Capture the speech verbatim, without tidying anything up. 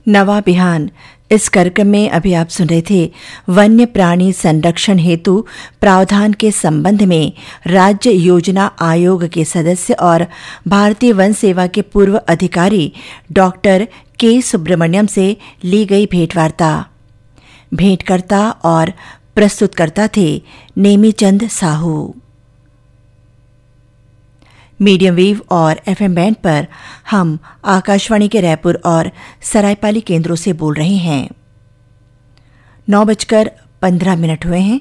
नवा बिहान। इस कार्यक्रम में अभी आप सुन रहे थे वन्य प्राणी संरक्षण हेतु प्रावधान के संबंध में राज्य योजना आयोग के सदस्य और भारतीय वन सेवा के पूर्व अधिकारी डॉक्टर के सुब्रमण्यम से ली गई भेंटवार्ता। भेंटकर्ता और प्रस्तुतकर्ता थे नेमीचंद साहू। मीडियम वेव और एफएम बैंड पर हम आकाशवाणी के रायपुर और सरायपाली केंद्रों से बोल रहे हैं। नौ बजकर पंद्रह मिनट हुए हैं।